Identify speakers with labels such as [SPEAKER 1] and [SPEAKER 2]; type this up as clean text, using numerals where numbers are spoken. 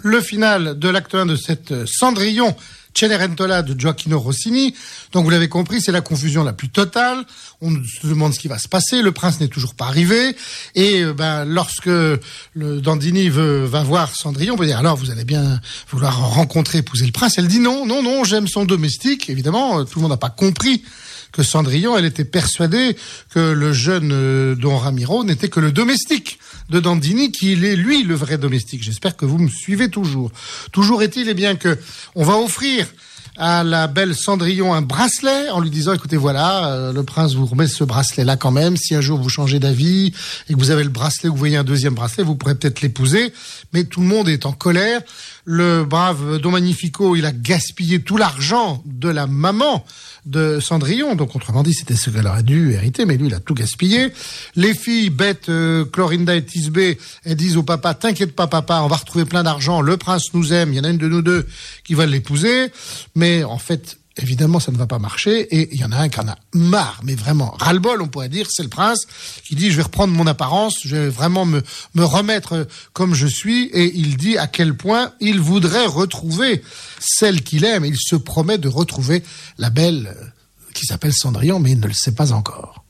[SPEAKER 1] le final de l'acte 1 de cette Cendrillon Cenerentola de Gioacchino Rossini. Donc vous l'avez compris, c'est la confusion la plus totale. On se demande ce qui va se passer. Le prince n'est toujours pas arrivé. Et lorsque le Dandini va voir Cendrillon, on peut dire alors vous allez bien vouloir rencontrer, épouser le prince. Elle dit non, j'aime son domestique. Évidemment, tout le monde n'a pas compris que Cendrillon, elle était persuadée que le jeune Don Ramiro n'était que le domestique de Dandini, qu'il est lui le vrai domestique. J'espère que vous me suivez toujours. Toujours est-il bien que on va offrir à la belle Cendrillon un bracelet en lui disant écoutez voilà, le prince vous remet ce bracelet là quand même, si un jour vous changez d'avis et que vous avez le bracelet, vous voyez un deuxième bracelet, vous pourrez peut-être l'épouser. Mais tout le monde est en colère. Le brave Don Magnifico, il a gaspillé tout l'argent de la maman de Cendrillon, donc autrement dit c'était ce qu'elle aurait dû hériter, mais lui il a tout gaspillé. Les filles bêtes, Clorinda et Thisbé, elles disent au papa t'inquiète pas papa, on va retrouver plein d'argent, le prince nous aime, il y en a une de nous deux qui va l'épouser. Mais en fait évidemment ça ne va pas marcher, et il y en a un qui en a marre, mais vraiment ras-le-bol on pourrait dire, c'est le prince qui dit je vais reprendre mon apparence, je vais vraiment me remettre comme je suis, et il dit à quel point il voudrait retrouver celle qu'il aime, il se promet de retrouver la belle qui s'appelle Cendrillon, mais il ne le sait pas encore.